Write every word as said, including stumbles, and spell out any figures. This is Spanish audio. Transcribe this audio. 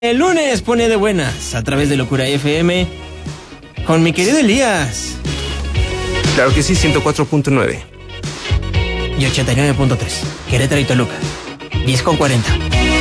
El lunes pone de buenas a través de Locura F M con mi querido Elías. Claro que sí, ciento cuatro punto nueve. Y ochenta y nueve punto tres. Querétaro y Toluca. diez con cuarenta.